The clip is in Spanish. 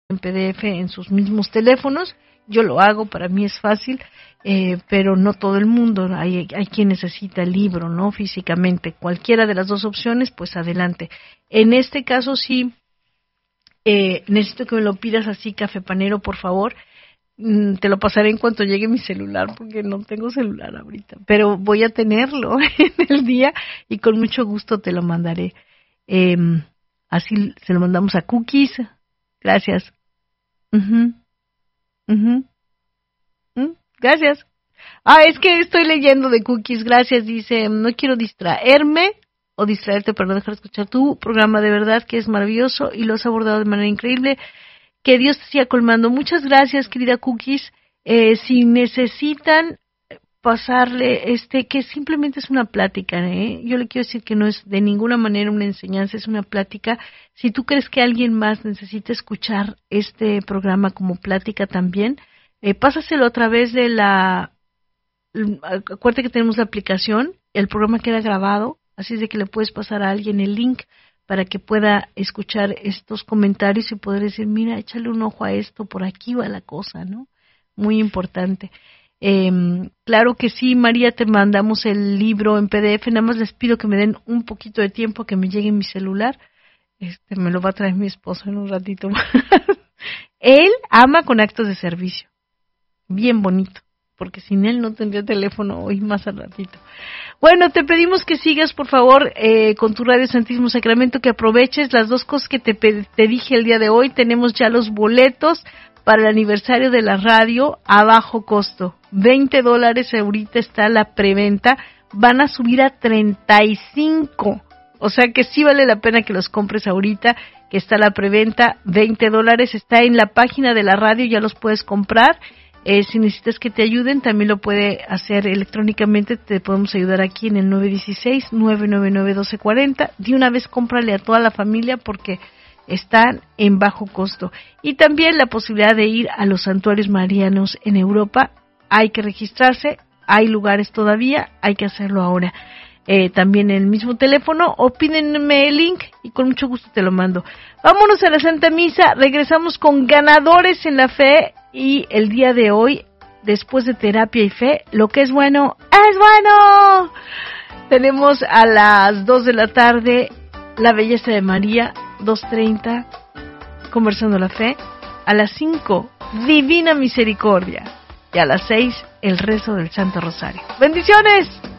en PDF en sus mismos teléfonos. Yo lo hago, para mí es fácil, pero no todo el mundo. Hay quien necesita el libro, ¿no? Físicamente. Cualquiera de las dos opciones, pues adelante. En este caso sí, necesito que me lo pidas así, cafepanero, por favor. Te lo pasaré en cuanto llegue mi celular, porque no tengo celular ahorita. Pero voy a tenerlo en el día y con mucho gusto te lo mandaré. Así se lo mandamos a Cookies. Gracias. Gracias. Es que estoy leyendo de Cookies. Gracias, dice, no quiero distraerme o distraerte para no dejar de escuchar tu programa, de verdad que es maravilloso y lo has abordado de manera increíble. Que Dios te siga colmando. Muchas gracias, querida Cookies. Si necesitan pasarle que simplemente es una plática, yo le quiero decir que no es de ninguna manera una enseñanza, es una plática. Si tú crees que alguien más necesita escuchar este programa como plática también, pásaselo a través de acuérdate que tenemos la aplicación, el programa queda grabado, así es de que le puedes pasar a alguien el link para que pueda escuchar estos comentarios y poder decir, mira, échale un ojo a esto, por aquí va la cosa, ¿no? Muy importante. Claro que sí, María, te mandamos el libro en PDF, nada más les pido que me den un poquito de tiempo que me llegue mi celular, me lo va a traer mi esposo en un ratito más. Él ama con actos de servicio, bien bonito, porque sin él no tendría teléfono hoy más al ratito. Bueno, te pedimos que sigas, por favor, con tu Radio Santísimo Sacramento, que aproveches las dos cosas que te dije el día de hoy. Tenemos ya los boletos para el aniversario de la radio a bajo costo. $20 ahorita está la preventa. Van a subir a 35. O sea que sí vale la pena que los compres ahorita, que está la preventa. $20 está en la página de la radio, ya los puedes comprar. Si necesitas que te ayuden, también lo puede hacer electrónicamente. Te podemos ayudar aquí en el 916-999-1240. De una vez cómprale a toda la familia porque están en bajo costo. Y también la posibilidad de ir a los santuarios marianos en Europa. Hay que registrarse, hay lugares todavía, hay que hacerlo ahora. También en el mismo teléfono o pídenme el link y con mucho gusto te lo mando. Vámonos a la Santa Misa, regresamos con ganadores en la fe y el día de hoy, después de terapia y fe, lo que es bueno, ¡es bueno! Tenemos a las 2 de la tarde la belleza de María, 2:30, conversando la fe, a las 5, Divina Misericordia, y a las 6, el rezo del Santo Rosario. ¡Bendiciones!